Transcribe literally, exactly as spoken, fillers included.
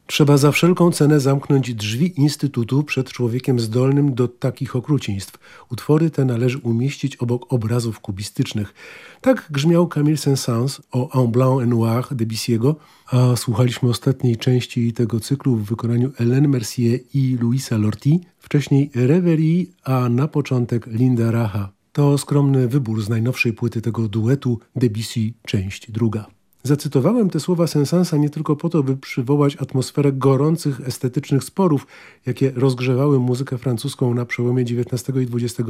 Trzeba za wszelką cenę zamknąć drzwi Instytutu przed człowiekiem zdolnym do takich okrucieństw. Utwory te należy umieścić obok obrazów kubistycznych. Tak grzmiał Camille Saint-Saëns o En Blanc et Noir Debussy'ego, a słuchaliśmy ostatniej części tego cyklu w wykonaniu Hélène Mercier i Louisa Lorty, wcześniej Reverie, a na początek Linda Raha. To skromny wybór z najnowszej płyty tego duetu Debussy, część druga. Zacytowałem te słowa Saint-Saënsa nie tylko po to, by przywołać atmosferę gorących estetycznych sporów, jakie rozgrzewały muzykę francuską na przełomie dziewiętnastego i dwudziestego